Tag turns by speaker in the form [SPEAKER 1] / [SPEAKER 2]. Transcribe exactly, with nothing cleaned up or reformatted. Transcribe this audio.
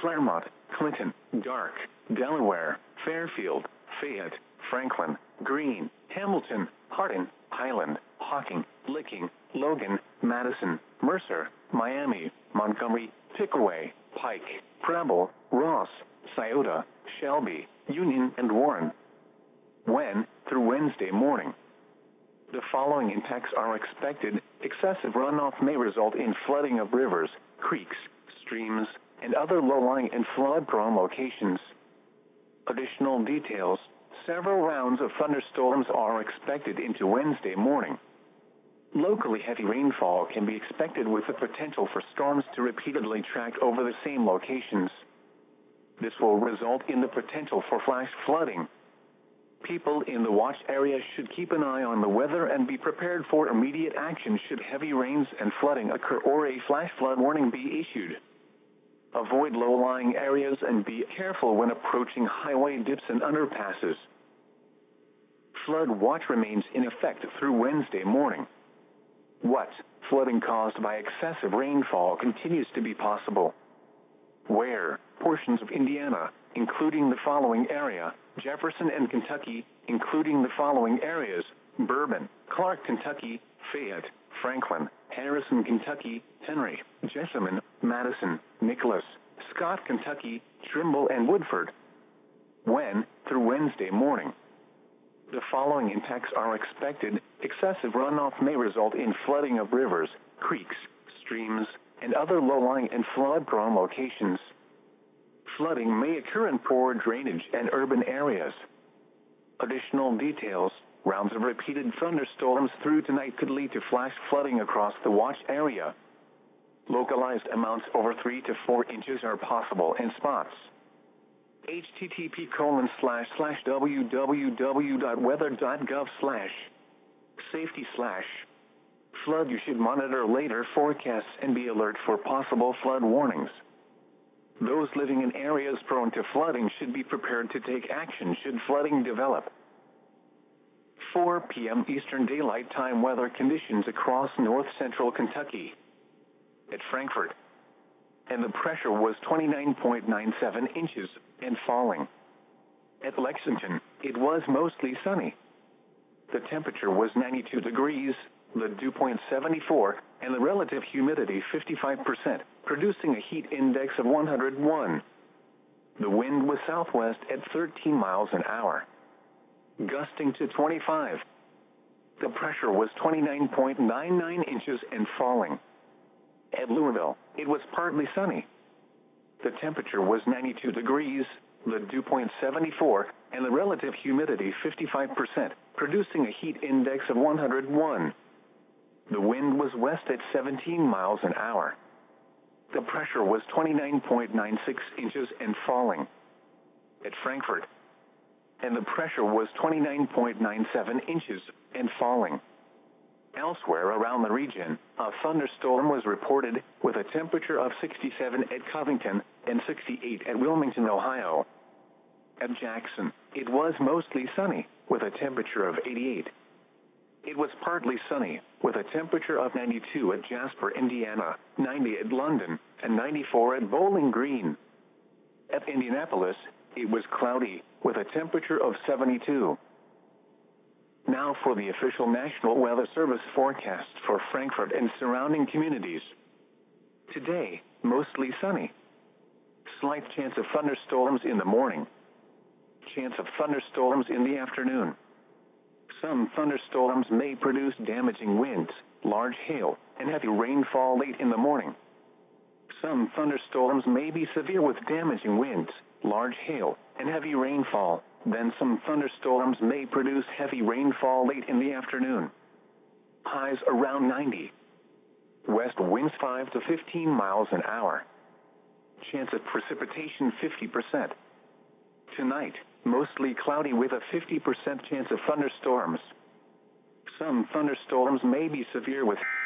[SPEAKER 1] Claremont, Clinton, Dark, Delaware, Fairfield, Fayette, Franklin, Greene, Hamilton, Hardin, Highland, Hocking, Licking, Logan, Madison, Mercer, Miami, Montgomery, Pickaway, Pike, Preble, Ross, Scioto, Shelby, Union, and Warren. When, through Wednesday morning. The following impacts are expected. Excessive runoff may result in flooding of rivers, creeks, streams, and other low-lying and flood-prone locations. Additional details: several rounds of thunderstorms are expected into Wednesday morning. Locally heavy rainfall can be expected with the potential for storms to repeatedly track over the same locations. This will result in the potential for flash flooding. People in the watch area should keep an eye on the weather and be prepared for immediate action should heavy rains and flooding occur or a flash flood warning be issued. Avoid low-lying areas and be careful when approaching highway dips and underpasses. Flood watch remains in effect through Wednesday morning. What flooding caused by excessive rainfall continues to be possible? Where portions of Indiana, including the following area: Jefferson and Kentucky, including the following areas: Bourbon, Clark, Kentucky, Fayette, Franklin, Harrison, Kentucky, Henry, Jessamine, Madison, Nicholas, Scott, Kentucky, Trimble, and Woodford. When, through Wednesday morning. The following impacts are expected. Excessive runoff may result in flooding of rivers, creeks, streams, and other low-lying and flood-prone locations. Flooding may occur in poor drainage and urban areas. Additional details: rounds of repeated thunderstorms through tonight could lead to flash flooding across the watch area. Localized amounts over three to four inches are possible in spots. http colon slash slash www.weather.gov slash safety slash flood. You should monitor later forecasts and be alert for possible flood warnings. Those living in areas prone to flooding should be prepared to take action should flooding develop. four p m Eastern Daylight Time weather conditions across north-central Kentucky. At Frankfort, and the pressure was twenty-nine point nine seven inches and falling. At Lexington, it was mostly sunny. The temperature was ninety-two degrees, the dew point seventy-four, and the relative humidity fifty-five percent, producing a heat index of one hundred one. The wind was southwest at thirteen miles an hour, gusting to twenty-five. The pressure was twenty-nine point nine nine inches and falling. At Louisville, it was partly sunny. The temperature was ninety-two degrees, the dew point seventy-four, and the relative humidity fifty-five percent, producing a heat index of one hundred one. The wind was west at seventeen miles an hour. The pressure was twenty-nine point nine six inches and falling. At Frankfort, and the pressure was twenty-nine point nine seven inches and falling. Elsewhere around the region, a thunderstorm was reported with a temperature of sixty-seven at Covington and sixty-eight at Wilmington, Ohio. At Jackson, it was mostly sunny with a temperature of eighty-eight. It was partly sunny with a temperature of ninety-two at Jasper, Indiana, ninety at London, and ninety-four at Bowling Green. At Indianapolis, it was cloudy with a temperature of seventy-two. Now for the official National Weather Service forecast for Frankfort and surrounding communities. Today, mostly sunny. Slight chance of thunderstorms in the morning. Chance of thunderstorms in the afternoon. Some thunderstorms may produce damaging winds, large hail, and heavy rainfall late in the morning. Some thunderstorms may be severe with damaging winds, large hail, and heavy rainfall. Then some thunderstorms may produce heavy rainfall late in the afternoon. Highs around ninety. West winds five to fifteen miles an hour. Chance of precipitation fifty percent. Tonight, mostly cloudy with a fifty percent chance of thunderstorms. Some thunderstorms may be severe with